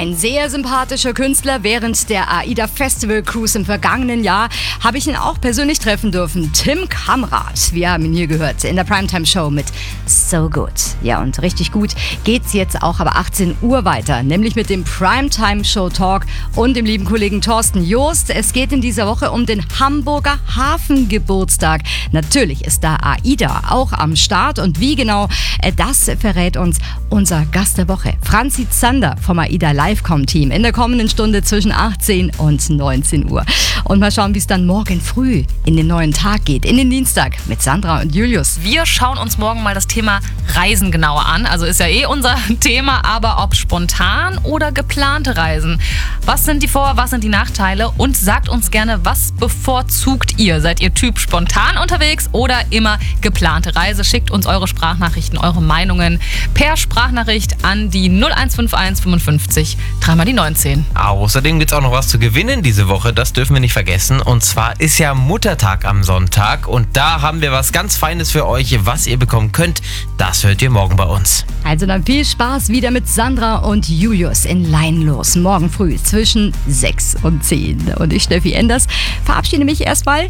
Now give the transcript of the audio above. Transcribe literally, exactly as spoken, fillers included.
Ein sehr sympathischer Künstler. Während der AIDA Festival Cruise im vergangenen Jahr habe ich ihn auch persönlich treffen dürfen. Tim Kamrath. Wir haben ihn hier gehört in der Primetime Show mit So Good. Ja, und richtig gut geht's jetzt auch aber achtzehn Uhr weiter, nämlich mit dem Primetime Show Talk und dem lieben Kollegen Thorsten Joost. Es geht in dieser Woche um den Hamburger Hafengeburtstag. Natürlich ist da AIDA auch am Start und wie genau, das verrät uns unser Gast der Woche, Franzi Zander vom AIDA Livecom-Team in der kommenden Stunde zwischen achtzehn und neunzehn Uhr. Und mal schauen, wie es dann morgen früh in den neuen Tag geht, in den Dienstag mit Sandra und Julius. Wir schauen uns morgen mal das Thema Reisen genauer an. Also ist ja eh unser Thema, aber ob spontan oder geplante Reisen. Was sind die Vor-, was sind die Nachteile? Und sagt uns gerne, was bevorzugt ihr? Seid ihr Typ spontan unterwegs oder immer geplante Reise? Schickt uns eure Sprachnachrichten, eure Meinungen per Sprachnachricht an die null eins fünf eins fünfundfünfzig dreimal die neunzehn. Außerdem gibt es auch noch was zu gewinnen diese Woche, das dürfen wir nicht vergessen. Und zwar ist ja Muttertag am Sonntag und da haben wir was ganz Feines für euch, was ihr bekommen könnt. Das hört ihr morgen bei uns. Also dann viel Spaß wieder mit Sandra und Julius in Leinlos. Morgen früh zwischen sechs und zehn. Und ich, Steffi Enders, verabschiede mich erstmal.